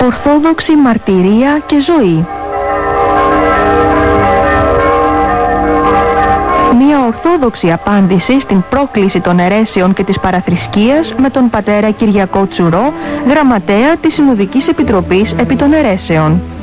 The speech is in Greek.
Ορθόδοξη μαρτυρία και ζωή. Μια ορθόδοξη απάντηση στην πρόκληση των αιρέσεων και της παραθρησκείας με τον πατέρα Κυριακό Τσουρό, γραμματέα της Συνοδικής Επιτροπής επί των αιρέσεων.